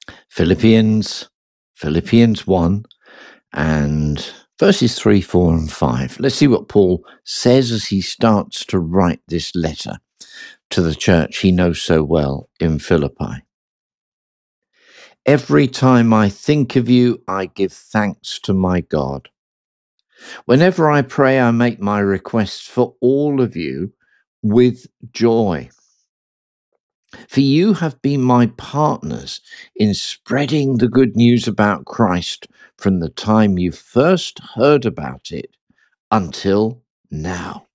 Philippians 1 and verses 3, 4 and 5. Let's see what Paul says as he starts to write this letter to the church he knows so well in Philippi. Every time I think of you, I give thanks to my God. Whenever I pray, I make my requests for all of you with joy. For you have been my partners in spreading the good news about Christ from the time you first heard about it until now.